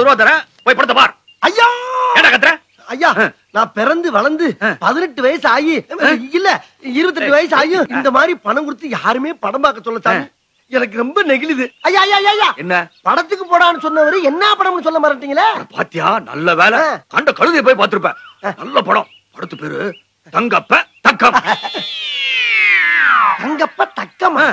50 ரூபா தரேன், போய் படத்தை பார். ஐயா ஏடா கத்துற? ஐயா, நான் பிறந்து வளர்ந்து 18 வயசு ஆகி இல்ல 28 வயசு ஆகி இந்த மாதிரி பணம் கொடுத்து யாருமே படம் பார்க்க சொல்ல சாமி. எனக்கு ரொம்ப நெகிழுது. ஐயா ஐயா ஐயா, என்ன படத்துக்கு போடான்னு சொன்னவரு என்ன படம்னு சொல்ல மாட்டீங்களே? பாத்தியா, நல்ல வேலை. கண்ட கழுதையை போய் பார்த்திருப்ப. நல்ல படம். படத்து பேரு தங்கப்ப தக்கம். தங்கப்ப தக்கமா?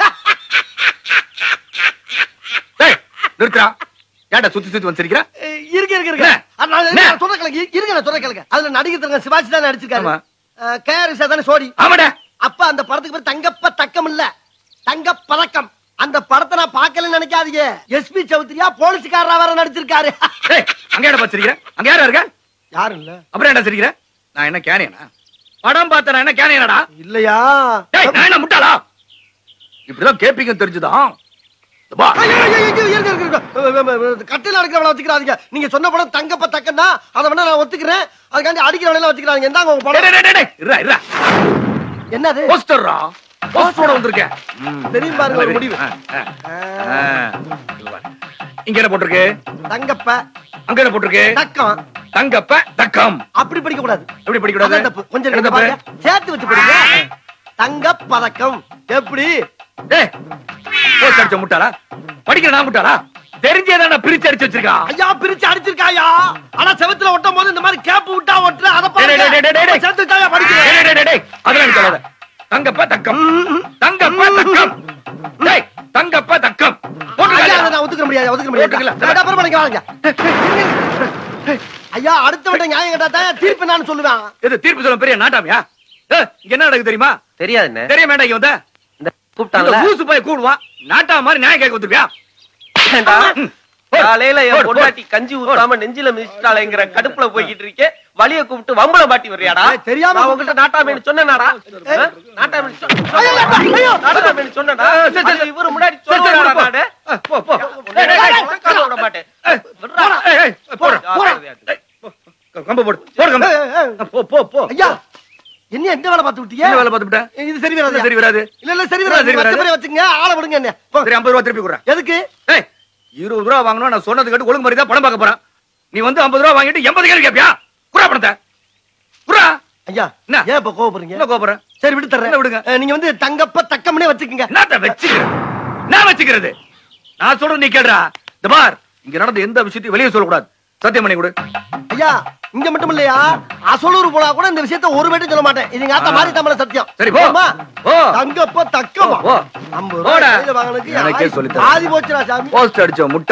டேய் நிறுத்துடா. ஏன்டா சுத்தி சுத்தி வந்து சிரிக்கிற? இருக்கு இருக்கு இருக்கு. நான் சொல்ற கேளுங்க. இருங்க, நான் சொல்ற கேளுங்க. அதுல நடிகர் சிவாஜி தான் நடிச்சிருக்காரு. கேஆர்எஸ் தானே சோடி. ஆமாடா. அப்ப அந்த படத்துக்கு பேர் தங்கப்ப தக்கம் இல்ல, தங்க பதக்கம். அந்த படத்தை நான் பார்க்கலன்னு நினைக்காதீங்க. எஸ்பி சௌத்ரியா போலீஸ்காரரா வேற நடிச்சிருக்காரு. டேய் அங்க ஏடா சிரிக்கிற? அங்க யாரா இருக்க? யாரும் இல்ல. அப்புறம் ஏன்டா சிரிக்கிற? நான் என்ன கேனியனா? படம் பார்த்தா நான் என்ன கேனியனடா? இல்லையா? டேய் நான் என்ன முட்டாளா? இப்படிதான் கேப்பீங்க தெரிஞ்சுதான். கட்டில அடிக்கிறவள வச்சுக்கிறாதீங்க. நீங்க சொன்ன படம் தங்கப்ப தக்கன்னா அதை வேணா நான் ஒத்துக்கிறேன். அதுக்காண்டி அடிக்கிறவள வச்சுக்கிறாங்க. என்னங்க உங்க படம்? என்னது? போஸ்டர்ரா. போஸ்டரோட வந்திருக்கேன். தெரியும் பாருங்க ஒரு முடிவு. இங்க என்ன போட்டிருக்கு? தங்கப்ப. அங்க என்ன போட்டிருக்கு? தக்கம். தங்கப்ப தக்கம். அப்படி படிக்க கூடாது. எப்படி படிக்க கூடாது? கொஞ்சம் சேர்த்து வச்சு படிங்க. தங்க பதக்கம். எப்படி? டேய் போஸ்ட் அடிச்ச முட்டாளா? படிக்கிற நான் முட்டாளா? தெரிஞ்சேதான பிரிச்சு அடிச்சு வச்சிருக்கா. ஐயா பிரிச்சு அடிச்சிருக்காயா. ஆனா செவத்துல ஒட்டும் போது இந்த மாதிரி கேப் விட்டா ஒட்டுற அத பாருங்க. சேர்த்து தாயா படிக்கிறேன். டேய் அதெல்லாம் நீ சொல்லாத. தங்கப்ப தக்கம். தங்கப்ப தக்கம். டேய் தங்கப்ப தக்கம். ஐயா நான் ஒத்துக்க முடியாது. ஒத்துக்க முடியாது. அப்புறம் படிக்க வாங்க. ஐயா அடுத்த விட நியாயம் கேட்டா தான் தீர்ப்பு நான் சொல்லுவேன். இது தீர்ப்பு சொல்ல பெரிய நாட்டாமியா? இங்க என்ன நடக்குது தெரியுமா? தெரியாதுண்ணே. தெரிய வேண்டாம். இங்க வந்த கூப்பிட்டாங்களா? ஊசு போய் கூடுவான். நாட்டா மாதிரி நியாயம் கேட்க வந்துருக்கியா? காலையில என் பொண்டாட்டி கஞ்சி ஊத்தாம நெஞ்சில மிதிச்சிட்டாளேங்கிற கடுப்புல போய்கிட்டு இருக்கே, வலிய கூப்பிட்டு வம்பளம் பாட்டி வர்றியாடா? தெரியாம நான் உங்ககிட்ட நாட்டாமேன்னு சொன்னேனாடா? நாட்டாமேன்னு சொன்னேனா? இவரு முன்னாடி சொன்னாடா நானு? போ போ. கால விட மாட்டேன். கம்ப போடு. போடு கம்ப. போ போ போ. ஐயா என்ன எந்த வேலை பார்த்து விட்டீங்க? என்ன வேலை பார்த்துட்ட? இது சரி வராது. சரி வராது. இல்ல இல்ல சரி வராது. வச்சுங்க ஆள விடுங்க. என்ன சரி 50 ரூபா திருப்பி குடுறேன். எதுக்கு? ஏய் 20 ரூபா வாங்கணும். நான் சொன்னது கேட்டு ஒழுங்கு மாதிரி தான் படம் பார்க்க போறேன். நீ வந்து 50 ரூபா வாங்கிட்டு 80 கேள்வி கேப்பியா? குறா பணத்தை குறா. ஐயா என்ன ஏன் இப்ப கோவப்படுறீங்க? என்ன கோபப்படுற? சரி விட்டு தர்றேன். விடுங்க. நீங்க வந்து தங்கப்ப தக்கம்னே வச்சுக்கங்க. என்னத்த வச்சுக்கிறேன்? நான் வச்சுக்கிறது. நான் சொல்றது நீ கேடுறா. இந்த பார், இங்க நடந்த எந்த விஷயத்தையும் வெளியே சொல்லக்கூடாது. சத்தியம் பண்ணி கொடு. ஐயா இங்க மட்டும் இல்லையா, அசலூர் போனா கூட இந்த விஷயத்தை ஒரு வேட்டும் சொல்ல மாட்டேன். இது எங்க ஆத்தா மாதிரி தமிழ சத்தியம். சரி போ. போ. தங்கப்ப தக்கமா. 50 ரூபா வாங்கினதுக்கு எனக்கே சொல்லி தரேன். ஆதி போச்சுடா சாமி. போஸ்ட் அடிச்ச முட்டை